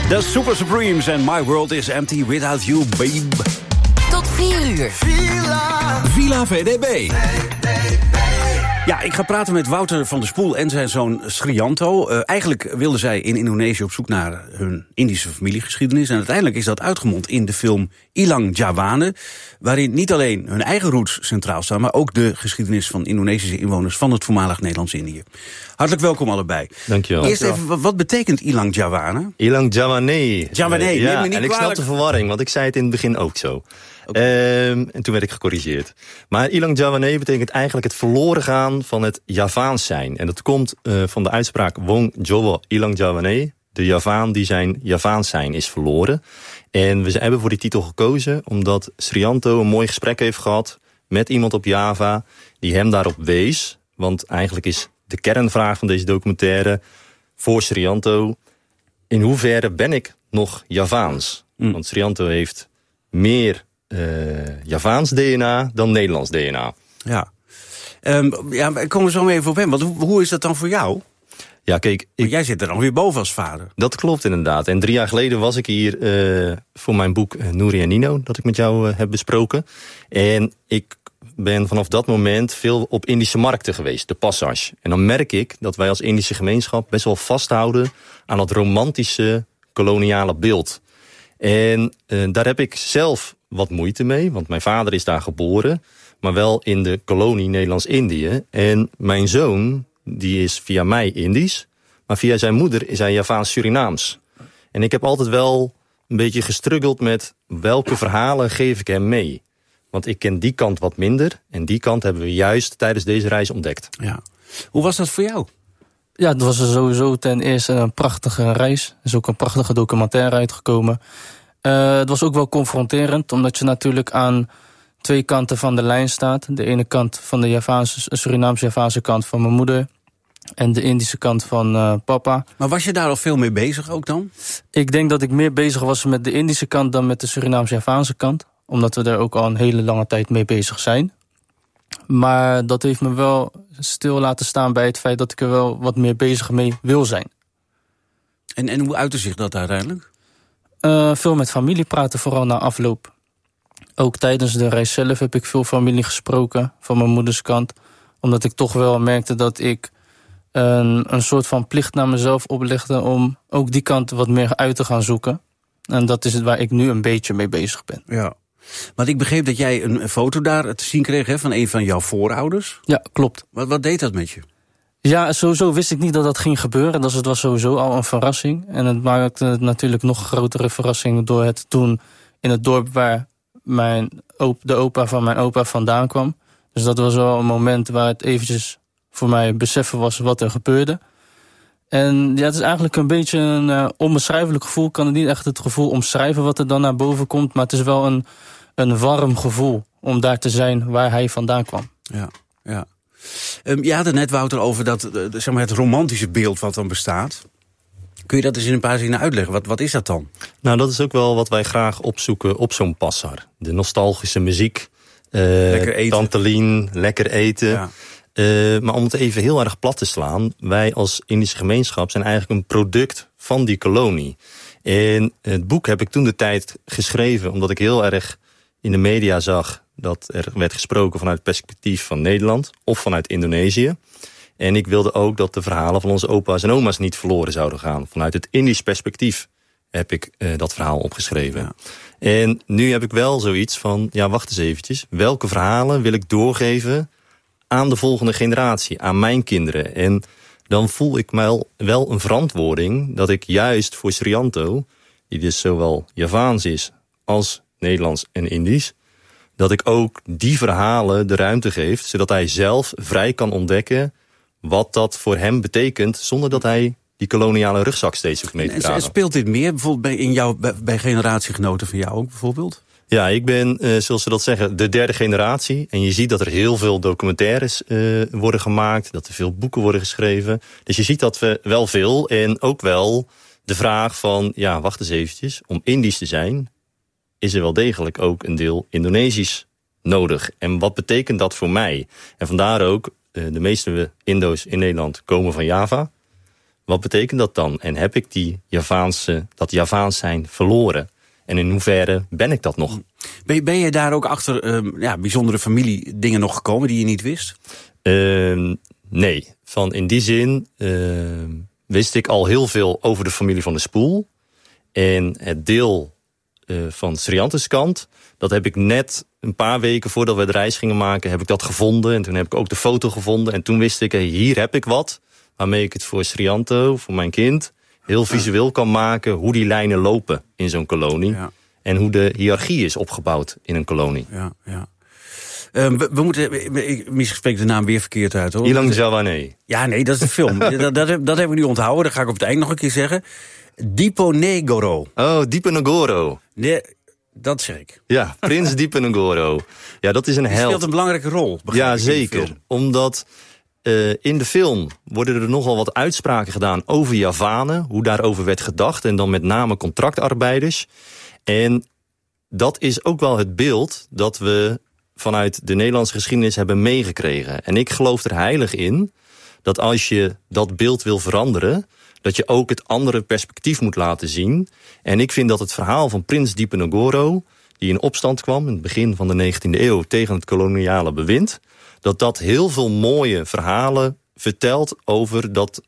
The Super Supremes and My World is Empty Without You, babe. Tot 4 uur. Villa VDB. Ja, ik ga praten met Wouter van der Spoel en zijn zoon Srianto. Eigenlijk wilden zij in Indonesië op zoek naar hun Indische familiegeschiedenis. En uiteindelijk is dat uitgemond in de film Ilang Jawane, waarin niet alleen hun eigen roots centraal staan, maar ook de geschiedenis van Indonesische inwoners van het voormalig Nederlands-Indië. Hartelijk welkom allebei. Dankjewel. Eerst even, wat betekent Ilang Jawane? Ilang Jawane. Jawane, neem me niet en ik snap de verwarring, want ik zei het in het begin ook zo. En toen werd ik gecorrigeerd. Maar Ilang Jawane betekent eigenlijk het verloren gaan van het Javaans zijn. En dat komt van de uitspraak Wong Jowo Ilang Jawane. De Javaan die zijn Javaans zijn is verloren. En we hebben voor die titel gekozen omdat Srianto een mooi gesprek heeft gehad met iemand op Java die hem daarop wees. Want eigenlijk is de kernvraag van deze documentaire voor Srianto: in hoeverre ben ik nog Javaans? Want Srianto heeft meer Javaans DNA dan Nederlands DNA. Ja. We komen zo even op hem. Want hoe is dat dan voor jou? Ja, kijk, jij zit er dan weer boven als vader. Dat klopt inderdaad. En 3 jaar geleden was ik hier voor mijn boek Nouri en Nino, dat ik met jou heb besproken. En ik ben vanaf dat moment veel op Indische markten geweest, de Passage. En dan merk ik dat wij als Indische gemeenschap best wel vasthouden aan dat romantische koloniale beeld. En daar heb ik zelf wat moeite mee, want mijn vader is daar geboren, maar wel in de kolonie Nederlands-Indië. En mijn zoon, die is via mij Indisch, maar via zijn moeder is hij Javaans-Surinaams. En ik heb altijd wel een beetje gestruggeld met welke verhalen geef ik hem mee. Want ik ken die kant wat minder en die kant hebben we juist tijdens deze reis ontdekt. Ja. Hoe was dat voor jou? Ja, het was er sowieso ten eerste een prachtige reis. Er is ook een prachtige documentaire uitgekomen. Het was ook wel confronterend, omdat je natuurlijk aan 2 kanten van de lijn staat. De ene kant van de Surinaams-Javaanse kant van mijn moeder en de Indische kant van papa. Maar was je daar al veel mee bezig ook dan? Ik denk dat ik meer bezig was met de Indische kant dan met de Surinaams-Javaanse kant. Omdat we er ook al een hele lange tijd mee bezig zijn. Maar dat heeft me wel stil laten staan bij het feit dat ik er wel wat meer bezig mee wil zijn. En hoe uitte zich dat uiteindelijk? Veel met familie praten, vooral na afloop. Ook tijdens de reis zelf heb ik veel familie gesproken van mijn moeders kant. Omdat ik toch wel merkte dat ik een soort van plicht naar mezelf oplegde om ook die kant wat meer uit te gaan zoeken. En dat is het waar ik nu een beetje mee bezig ben. Ja. Want ik begreep dat jij een foto daar te zien kreeg, hè, van een van jouw voorouders. Ja, klopt. Wat deed dat met je? Ja, sowieso wist ik niet dat dat ging gebeuren. Dus het was sowieso al een verrassing. En het maakte het natuurlijk nog een grotere verrassing door het toen in het dorp waar de opa van mijn opa vandaan kwam. Dus dat was wel een moment waar het eventjes voor mij beseffen was wat er gebeurde. En ja, het is eigenlijk een beetje een onbeschrijfelijk gevoel. Ik kan het niet echt het gevoel omschrijven wat er dan naar boven komt. Maar het is wel een warm gevoel om daar te zijn waar hij vandaan kwam. Ja, ja. Je had het net, Wouter, over dat, zeg maar, het romantische beeld wat dan bestaat. Kun je dat eens in een paar zinnen uitleggen? Wat is dat dan? Nou, dat is ook wel wat wij graag opzoeken op zo'n passar. De nostalgische muziek, lekker eten. Tante Lien, lekker eten. Ja. Maar om het even heel erg plat te slaan, wij als Indische gemeenschap zijn eigenlijk een product van die kolonie. En het boek heb ik toen de tijd geschreven omdat ik heel erg in de media zag dat er werd gesproken vanuit het perspectief van Nederland of vanuit Indonesië. En ik wilde ook dat de verhalen van onze opa's en oma's niet verloren zouden gaan. Vanuit het Indisch perspectief heb ik dat verhaal opgeschreven. Ja. En nu heb ik wel zoiets van, ja, wacht eens eventjes. Welke verhalen wil ik doorgeven aan de volgende generatie, aan mijn kinderen? En dan voel ik mij wel een verantwoording dat ik juist voor Srianto, die dus zowel Javaans is als Nederlands en Indisch, dat ik ook die verhalen de ruimte geef, zodat hij zelf vrij kan ontdekken wat dat voor hem betekent, zonder dat hij die koloniale rugzak steeds hoeft mee te dragen. En speelt dit meer bijvoorbeeld bij generatiegenoten van jou ook bijvoorbeeld? Ja, ik ben, zoals ze dat zeggen, de 3e generatie. En je ziet dat er heel veel documentaires worden gemaakt, dat er veel boeken worden geschreven. Dus je ziet dat we wel veel en ook wel de vraag van, ja, wacht eens eventjes, om Indisch te zijn is er wel degelijk ook een deel Indonesisch nodig. En wat betekent dat voor mij? En vandaar ook, de meeste Indo's in Nederland komen van Java. wat betekent dat dan? En heb ik dat Javaans zijn verloren? En in hoeverre ben ik dat nog? Ben je daar ook achter bijzondere familiedingen nog gekomen die je niet wist? Nee, in die zin wist ik al heel veel over de familie van de Spoel. En het deel van Sriantes kant, dat heb ik net een paar weken voordat we de reis gingen maken, heb ik dat gevonden. En toen heb ik ook de foto gevonden. En toen wist ik, hier heb ik wat waarmee ik het voor Srianto, voor mijn kind, heel visueel kan maken hoe die lijnen lopen in zo'n kolonie. Ja. En hoe de hiërarchie is opgebouwd in een kolonie. Ja. We moeten, misschien spreek ik de naam weer verkeerd uit, hoor. Ilang Jawane. Ja, nee, dat is de film. dat heb ik nu onthouden, dat ga ik op het eind nog een keer zeggen. Diponegoro. Oh, Diponegoro. Nee, dat zeg ik. Ja, Prins Diponegoro. Ja, dat is een held. Die speelt een belangrijke rol. Ja, zeker. Omdat in de film worden er nogal wat uitspraken gedaan over Javanen. Hoe daarover werd gedacht. En dan met name contractarbeiders. En dat is ook wel het beeld dat we vanuit de Nederlandse geschiedenis hebben meegekregen. En ik geloof er heilig in dat als je dat beeld wil veranderen, dat je ook het andere perspectief moet laten zien. En ik vind dat het verhaal van Prins Diponegoro, die in opstand kwam in het begin van de 19e eeuw tegen het koloniale bewind, dat heel veel mooie verhalen vertelt over dat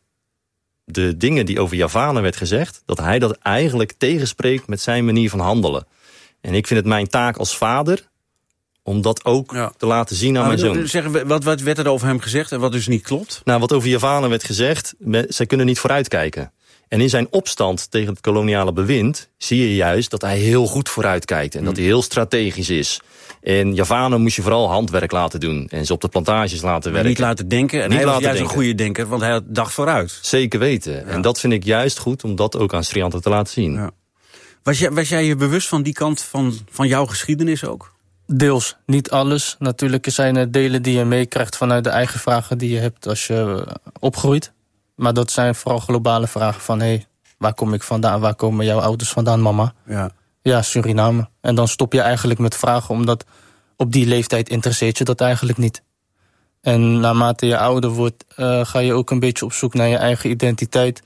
de dingen die over Javanen werd gezegd, dat hij dat eigenlijk tegenspreekt met zijn manier van handelen. En ik vind het mijn taak als vader om dat ook te laten zien aan mijn zoon. Wat werd er over hem gezegd en wat dus niet klopt? Nou, wat over Javanen werd gezegd, zij kunnen niet vooruitkijken. En in zijn opstand tegen het koloniale bewind zie je juist dat hij heel goed vooruitkijkt. En dat hij heel strategisch is. En Javanen moest je vooral handwerk laten doen. En ze op de plantages laten werken. Niet laten denken. En hij was juist een goede denker, want hij dacht vooruit. Zeker weten. Ja. En dat vind ik juist goed om dat ook aan Srianto te laten zien. Ja. Was jij je bewust van die kant van jouw geschiedenis ook? Deels, niet alles. Natuurlijk zijn er delen die je meekrijgt vanuit de eigen vragen die je hebt als je opgroeit. Maar dat zijn vooral globale vragen van, waar kom ik vandaan? Waar komen jouw ouders vandaan, mama? Ja, Suriname. En dan stop je eigenlijk met vragen, omdat op die leeftijd interesseert je dat eigenlijk niet. En naarmate je ouder wordt, ga je ook een beetje op zoek naar je eigen identiteit.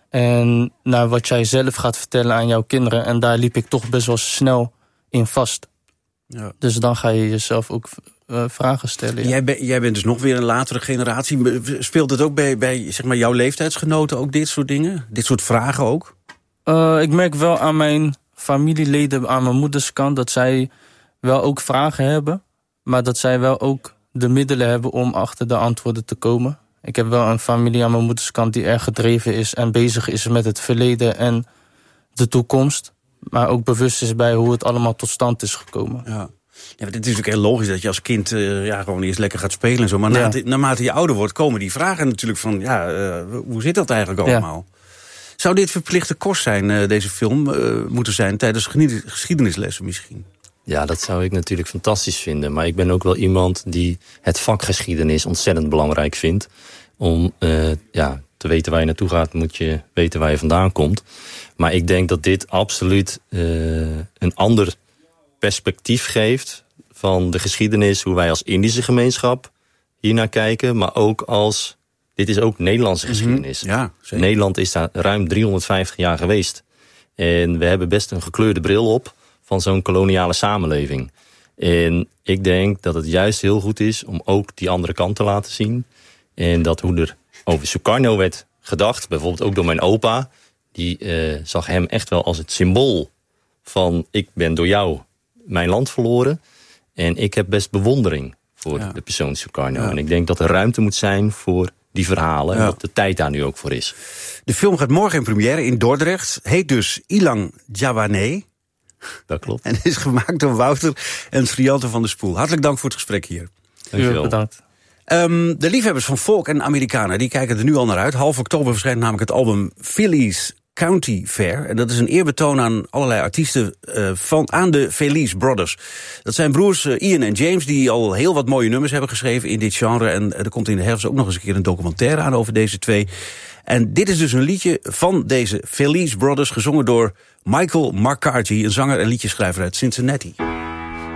En naar wat jij zelf gaat vertellen aan jouw kinderen. En daar liep ik toch best wel snel in vast. Ja. Dus dan ga je jezelf ook vragen stellen. Ja. Jij bent dus nog weer een latere generatie. Speelt het ook bij zeg maar, jouw leeftijdsgenoten ook dit soort dingen? Dit soort vragen ook? Ik merk wel aan mijn familieleden aan mijn moeders kant dat zij wel ook vragen hebben. Maar dat zij wel ook de middelen hebben om achter de antwoorden te komen. Ik heb wel een familie aan mijn moeders kant die erg gedreven is en bezig is met het verleden en de toekomst. Maar ook bewust is bij hoe het allemaal tot stand is gekomen. Ja, het is natuurlijk heel logisch dat je als kind gewoon eerst lekker gaat spelen en zo. Maar naarmate je ouder wordt, komen die vragen natuurlijk van, hoe zit dat eigenlijk allemaal? Ja. Zou dit verplichte kost zijn, deze film, moeten zijn tijdens geschiedenislessen misschien? Ja, dat zou ik natuurlijk fantastisch vinden. Maar ik ben ook wel iemand die het vak geschiedenis ontzettend belangrijk vindt. Om te weten waar je naartoe gaat, moet je weten waar je vandaan komt. Maar ik denk dat dit absoluut een ander perspectief geeft van de geschiedenis, hoe wij als Indische gemeenschap hiernaar kijken, maar ook dit is ook Nederlandse geschiedenis. Ja, zeker. Nederland is daar ruim 350 jaar geweest. En we hebben best een gekleurde bril op van zo'n koloniale samenleving. En ik denk dat het juist heel goed is om ook die andere kant te laten zien. En dat hoe er over Sukarno werd gedacht, bijvoorbeeld ook door mijn opa, die zag hem echt wel als het symbool van ik ben door jou mijn land verloren. En ik heb best bewondering voor de persoon Sukarno. Ja. En ik denk dat er ruimte moet zijn voor die verhalen. En dat de tijd daar nu ook voor is. De film gaat morgen in première in Dordrecht. Heet dus Ilang Jawane. Dat klopt. En is gemaakt door Wouter en Srianto van der Spoel. Hartelijk dank voor het gesprek hier. Dankjewel. Bedankt. De liefhebbers van folk en Americana, die kijken er nu al naar uit. Half oktober verschijnt namelijk het album Philly's County Fair. En dat is een eerbetoon aan allerlei artiesten aan de Felice Brothers. Dat zijn broers Ian en James die al heel wat mooie nummers hebben geschreven in dit genre. En er komt in de herfst ook nog eens een keer een documentaire aan over deze twee. En dit is dus een liedje van deze Felice Brothers, gezongen door Michael McCarthy, een zanger en liedjeschrijver uit Cincinnati.